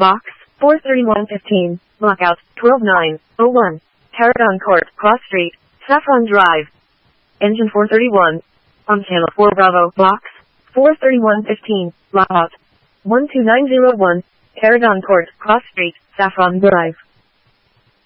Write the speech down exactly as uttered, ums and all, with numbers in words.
box, four thirty-one fifteen, blackout, twelve nine oh one, Paragon Court, Cross Street, Saffron Drive. Engine four thirty-one, on channel four Bravo, box, four thirty-one fifteen, blackout, one two nine oh one, Paragon Court, Cross Street, Saffron Drive.